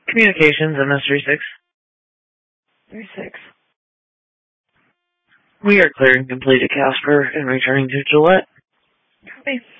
Communications, MS36. 36. We are clearing complete at Casper and returning to Gillette. Copy.